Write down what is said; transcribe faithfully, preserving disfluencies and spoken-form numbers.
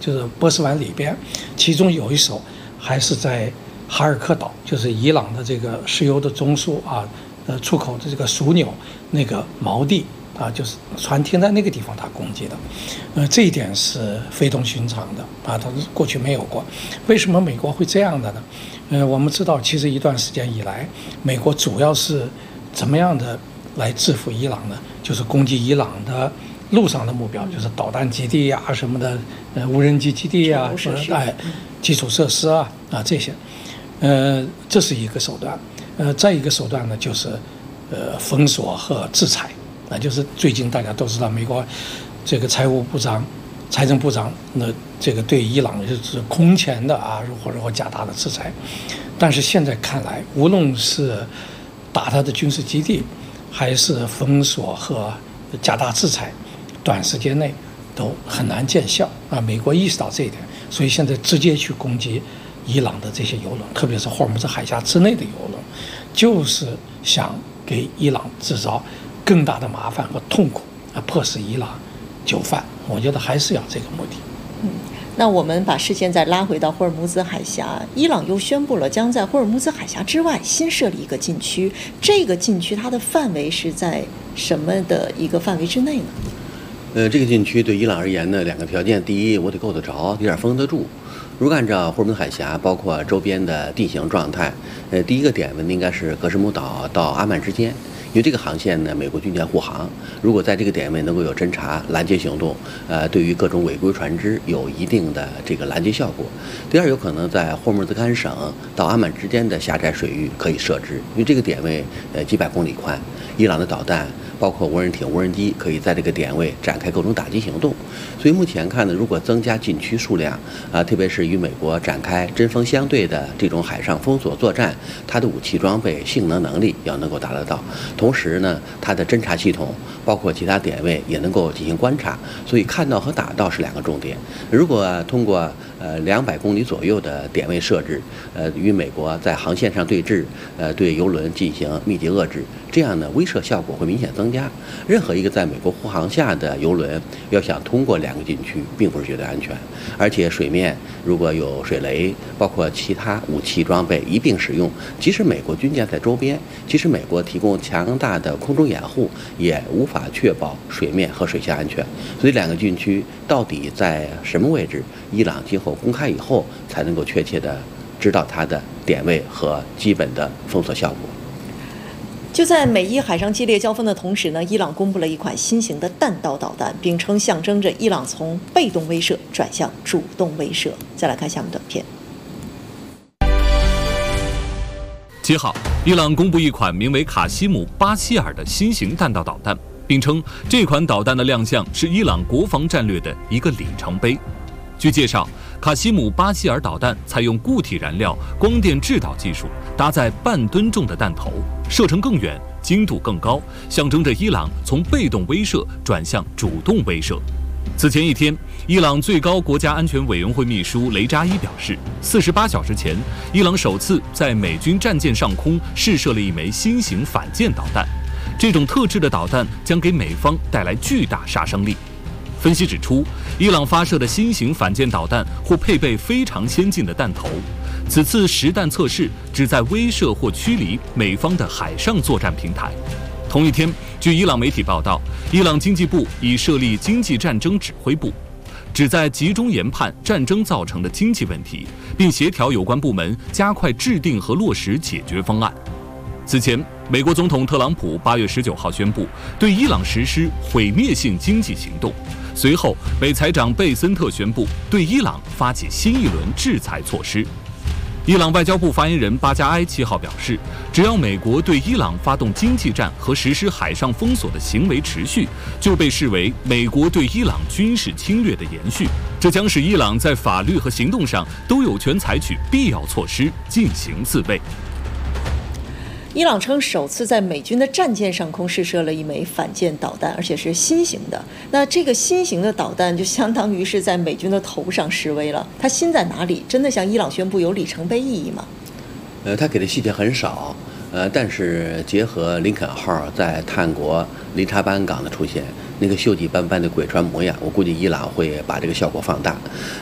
就是波斯湾里边，其中有一艘还是在哈尔克岛，就是伊朗的这个石油的中枢啊，呃，出口的这个枢纽那个锚地啊，就是船停在那个地方，它攻击的，呃，这一点是非同寻常的啊，它是过去没有过。为什么美国会这样的呢？呃，我们知道，其实一段时间以来，美国主要是怎么样的来制服伊朗呢？就是攻击伊朗的陆上的目标，就是导弹基地啊什么的，呃，无人机基地啊，哎，基础设施啊啊这些，呃，这是一个手段。呃，再一个手段呢，就是呃封锁和制裁啊，就是最近大家都知道，美国这个财务部长、财政部长那这个对伊朗就是空前的啊，或者或加大的制裁。但是现在看来，无论是打他的军事基地，还是封锁和加大制裁，短时间内都很难见效啊！美国意识到这一点，所以现在直接去攻击伊朗的这些油轮，特别是霍尔木兹海峡之内的油轮，就是想给伊朗制造更大的麻烦和痛苦啊，迫使伊朗就范。我觉得还是要这个目的。 嗯。那我们把视线再拉回到霍尔木兹海峡，伊朗又宣布了将在霍尔木兹海峡之外新设立一个禁区。这个禁区它的范围是在什么的一个范围之内呢？ 呃，这个禁区对伊朗而言呢，两个条件：第一，我得够得着，有点封得住。如果按照霍尔木兹海峡包括周边的地形状态，呃，第一个点呢应该是格什木岛到阿曼之间。因为这个航线呢，美国军舰护航，如果在这个点位能够有侦察拦截行动，呃，对于各种违规船只有一定的这个拦截效果。第二，有可能在霍尔木兹干省到阿曼之间的狭窄水域可以设置，因为这个点位呃几百公里宽，伊朗的导弹包括无人艇、无人机可以在这个点位展开各种打击行动。所以目前看呢，如果增加禁区数量啊、呃，特别是与美国展开针锋相对的这种海上封锁作战，它的武器装备、性能能力要能够达得到。同时呢，它的侦察系统包括其他点位也能够进行观察，所以看到和打到是两个重点。如果通过呃两百公里左右的点位设置，呃与美国在航线上对峙，呃对油轮进行密集遏制，这样呢威慑效果会明显增加。任何一个在美国护航下的油轮要想通过两个禁区，并不是绝对安全，而且水面如果有水雷，包括其他武器装备一并使用，即使美国军舰在周边，即使美国提供强大的空中掩护，也无法确保水面和水下安全。所以两个禁区到底在什么位置，伊朗今后公开以后才能够确切的知道它的点位和基本的封锁效果。 就在美伊海上激烈交锋的同时呢，伊朗公布了一款新型的弹道导弹，并称象征着伊朗从被动威慑转向主动威慑。再来看下面短片。 七号，伊朗公布一款名为卡西姆巴希尔的新型弹道导弹，并称这款导弹的亮相是伊朗国防战略的一个里程碑。据介绍，卡西姆巴希尔导弹采用固体燃料光电制导技术，搭载半吨重的弹头，射程更远，精度更高，象征着伊朗从被动威慑转向主动威慑。此前一天，伊朗最高国家安全委员会秘书雷扎伊表示，四十八小时前，伊朗首次在美军战舰上空试射了一枚新型反舰导弹。这种特制的导弹将给美方带来巨大杀伤力。分析指出，伊朗发射的新型反舰导弹或配备非常先进的弹头。此次实弹测试旨在威慑或驱离美方的海上作战平台。同一天，据伊朗媒体报道，伊朗经济部已设立经济战争指挥部，旨在集中研判战争造成的经济问题，并协调有关部门加快制定和落实解决方案。此前，美国总统特朗普八月十九号宣布对伊朗实施毁灭性经济行动。随后，美财长贝森特宣布对伊朗发起新一轮制裁措施。伊朗外交部发言人巴加埃七号表示，只要美国对伊朗发动经济战和实施海上封锁的行为持续，就被视为美国对伊朗军事侵略的延续，这将使伊朗在法律和行动上都有权采取必要措施进行自卫。 伊朗称首次在美军的战舰上空试射了一枚反舰导弹，而且是新型的。那这个新型的导弹就相当于是在美军的头上示威了。它新在哪里？真的向伊朗宣布有里程碑意义吗？ 呃，他给的细节很少，呃，但是结合林肯号在探国林察班港的出现，那个锈迹斑斑的鬼船模样，我估计伊朗会把这个效果放大。